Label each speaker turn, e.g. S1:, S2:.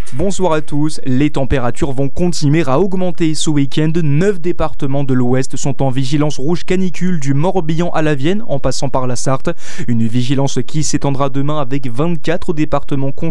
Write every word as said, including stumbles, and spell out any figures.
S1: Bonsoir à tous, les températures vont continuer à augmenter ce week-end. Neuf départements de l'Ouest sont en vigilance rouge canicule du Morbihan à la Vienne en passant par la Sarthe. Une vigilance qui s'étendra demain avec vingt-quatre départements concernés.